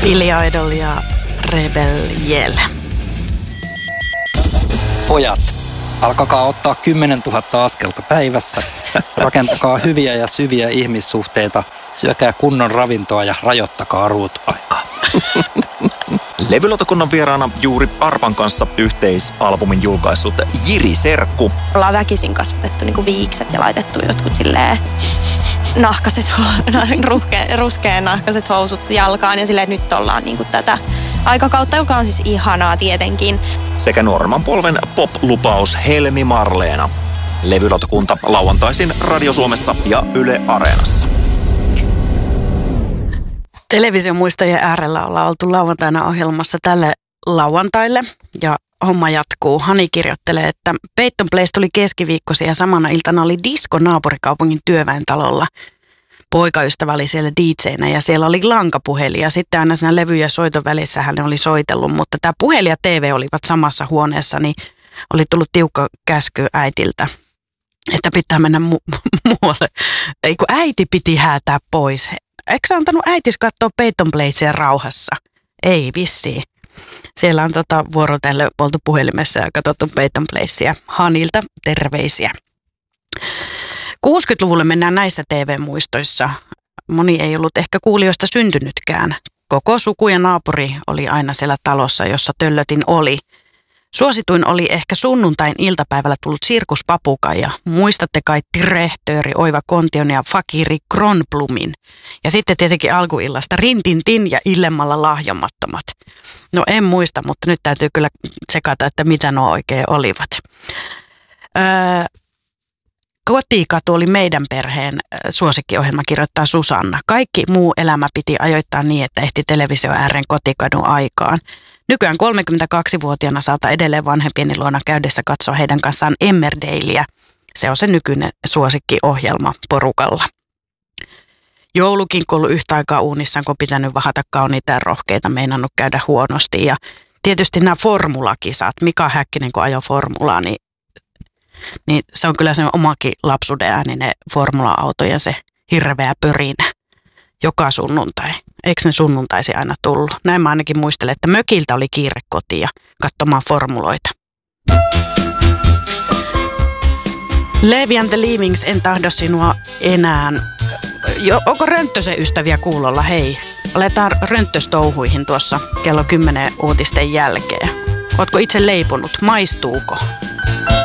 Billy Idol ja Rebel Yell. Pojat, alkakaa ottaa 10 000 askelta päivässä. Rakentakaa hyviä ja syviä ihmissuhteita. Syökää kunnon ravintoa ja rajoittakaa ruutuaikaa. Levylautakunnan vieraana juuri Arpan kanssa yhteisalbumin julkaissut Jiri Serkku. Ollaan väkisin kasvatettu niin kuin viikset ja laitettu jotkut silleen ruskeen nahkaset housut jalkaan ja silleen, että nyt ollaan niin kuin tätä aikakautta, joka on siis ihanaa tietenkin. Sekä nuoremman polven pop-lupaus Helmi Marleena. Levylautakunta lauantaisin Radio Suomessa ja Yle Areenassa. Televisiomuistajien äärellä ollaan oltu lauantaina ohjelmassa tälle lauantaille ja homma jatkuu. Hani kirjoittelee, että Peyton Place tuli keskiviikkoisia ja samana iltana oli disko naapurikaupungin työväentalolla. Poikaystävä oli siellä DJ:nä ja siellä oli lankapuhelin ja sitten aina siinä levy- ja soiton välissä hän oli soitellut, mutta tämä puhelin ja TV olivat samassa huoneessa, niin oli tullut tiukka käsky äitiltä, että pitää mennä muualle. Ei kun äiti piti häätää pois. Eikö sä antanut äitis katsoa Peyton Placea rauhassa? Ei vissiin. Siellä on vuorotelle oltu puhelimessa ja katsottu Peyton Placea. Hanilta terveisiä. 60-luvulle mennään näissä TV-muistoissa. Moni ei ollut ehkä kuulijoista syntynytkään. Koko suku ja naapuri oli aina siellä talossa, jossa Töllötin oli. Suosituin oli ehkä sunnuntain iltapäivällä tullut sirkuspapukaija. Muistatte kai Tirehtööri, Oiva Kontion ja Fakiri Kronblumin. Ja sitten tietenkin alkuillasta Rintintin ja Illemmalla lahjomattomat. No en muista, mutta nyt täytyy kyllä tsekata, että mitä nuo oikein olivat. Kotikatu oli meidän perheen suosikkiohjelma, kirjoittaa Susanna. Kaikki muu elämä piti ajoittaa niin, että ehti televisio ääreen kotikadun aikaan. Nykyään 32-vuotiaana saata edelleen vanhempieni luona käydessä katsoa heidän kanssaan Emmerdaleä. Se on se nykyinen suosikkiohjelma porukalla. Joulukin, kun ollut yhtä aikaa uunissaan, kun pitänyt vahata kauniita ja rohkeita, meinannut käydä huonosti. Ja tietysti nämä formulakisat, Mika Häkkinen kun ajoi formulaa, niin se on kyllä se omakin lapsuuden ääninen formula-autojen se hirveä pörinä joka sunnuntai. Eikö ne sunnuntaisi aina tullut? Näin mä ainakin muistelen, että mökiltä oli kiire kotiin katsomaan formuloita. Levi and the Leavings, en tahdo sinua enää. Onko Rönttösen ystäviä kuulolla? Hei, aletaan rönttöstouhuihin tuossa kello 10 uutisten jälkeen. Ootko itse leiponut? Maistuuko?